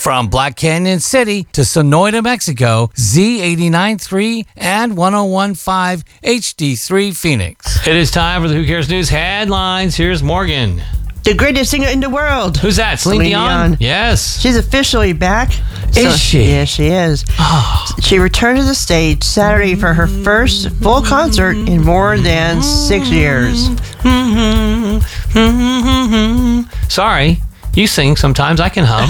From Black Canyon City to Sonoita, Mexico, Z89.3 and 101.5 HD3 Phoenix. It is time for the Who Cares News headlines. Here's Morgan. The greatest singer in the world. Who's that? Celine Dion? Yes. She's officially back. Is she? Yeah, she is. Oh. She returned to the stage Saturday for her first full concert in more than 6 years. Sorry. You sing sometimes. I can hum.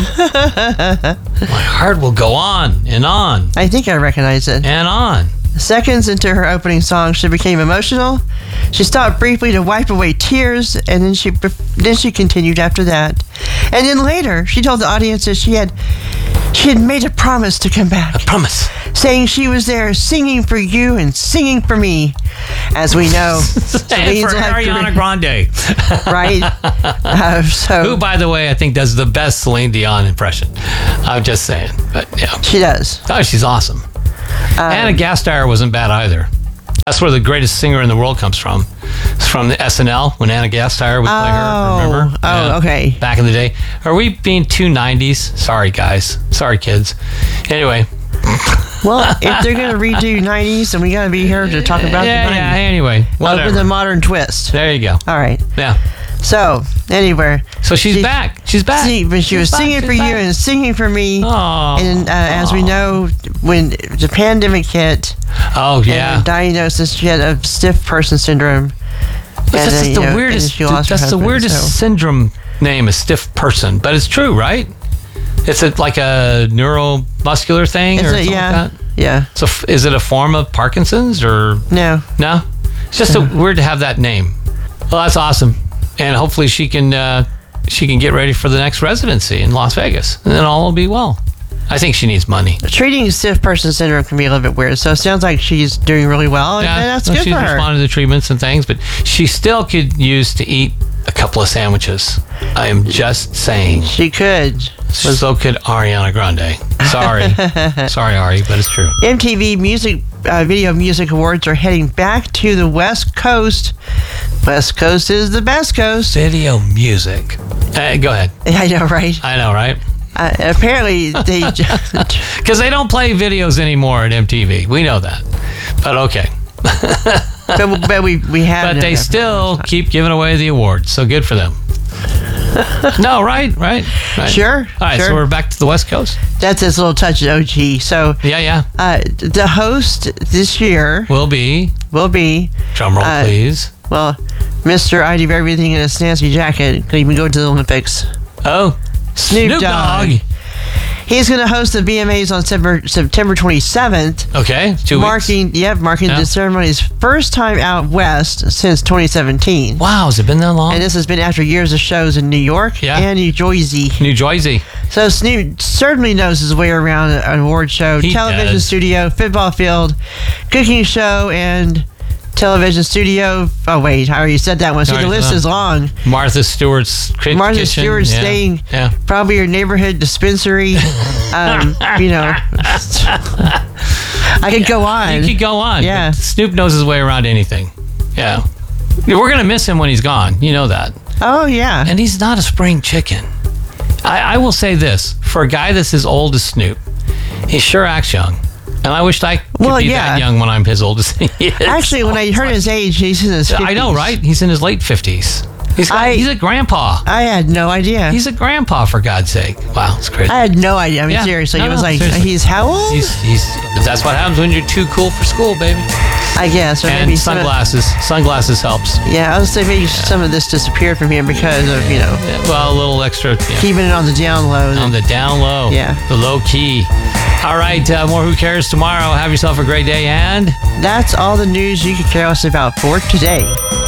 My heart will go on and on. I think I recognize it. And on. Seconds into her opening song, she became emotional. She stopped briefly to wipe away tears, and then she continued after that. And then later, she told the audience that she had made a promise to come back. A promise. Saying she was there singing for you and singing for me. As we know, and for Ariana Grande. Right? Who, by the way, I think does the best Celine Dion impression. I'm just saying. But yeah. She does. Oh, she's awesome. Anna Gasteyer wasn't bad either. That's where the greatest singer in the world comes from. It's from the SNL when Anna Gasteyer would play her. Remember? Oh, okay. Back in the day. Are we being too 90s? Sorry, guys. Sorry, kids. Anyway. Well, if they're going to redo 90s, then we got to be here to talk about the 90s. Yeah, anyway. Whatever. With a modern twist. There you go. All right. Yeah. So, anyway. So she's back. She's back. But she was singing for you and singing for me. Aww. And as we know, when the pandemic hit, and the diagnosis, she had a stiff person syndrome. That's the weirdest. That's the weirdest syndrome name, a stiff person. But it's true, right? It's like a neuromuscular thing, or something like that. Yeah. So is it a form of Parkinson's or no? No. It's just weird to have that name. Well, that's awesome. And hopefully she can get ready for the next residency in Las Vegas, and then all will be well. I think she needs money. Treating stiff person syndrome can be a little bit weird, so it sounds like she's doing really well, and that's good for her. She's responded to treatments and things, but she still could use to eat a couple of sandwiches. I am just saying. She could. So could Ariana Grande. Sorry. Sorry, Ari, but it's true. MTV Video Music Awards are heading back to the West Coast. West Coast is the best coast. Video music. Go ahead. I know, right? I know, right? Apparently, they... Because they don't play videos anymore at MTV. We know that. But okay. but we have... But they still keep giving away the awards, so good for them. No, right. Sure. All right, so we're back to the West Coast. That's his little touch of OG. So yeah. The host this year will be. Drum roll, please. Well, Mr. I Do Everything in a Snazzy Jacket could even go to the Olympics. Oh, Snoop Dogg. He's going to host the VMAs on September 27th. Okay, 2 weeks. Marking the ceremony's first time out west since 2017. Wow, has it been that long? And this has been after years of shows in New York and New Jersey. So Snoop certainly knows his way around an award show, television studio, football field, cooking show, and television studio. Oh wait, I already said that one. So the list is long. Martha Stewart's kitchen. Martha Stewart staying probably your neighborhood dispensary. I could go on. You could go on. Yeah. Snoop knows his way around anything. Yeah. We're gonna miss him when he's gone. You know that. Oh yeah. And he's not a spring chicken. I will say this: for a guy that's as old as Snoop, he sure acts young. And I wished I could be that young when I'm his old as he is. Actually, when I heard his age, he's in his 50s. I know, right? He's in his late 50s. He's a grandpa. I had no idea. He's a grandpa, for God's sake. Wow, it's crazy. I had no idea. I mean, seriously. It was like, seriously. He's how old? That's what happens when you're too cool for school, baby. I guess. Or and maybe sunglasses. Sunglasses helps. Yeah, I would say maybe some of this disappeared from him because of, well, a little extra. Keeping it on the down low. On the down low. Yeah. The low key. All right, more Who Cares tomorrow. Have yourself a great day, and... That's all the news you could care us about for today.